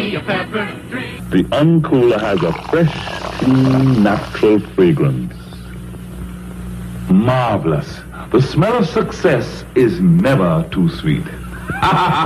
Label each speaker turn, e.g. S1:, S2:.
S1: me a pepper tree.
S2: The uncooler has a fresh, clean, natural fragrance. Marvelous. The smell of success is never too sweet.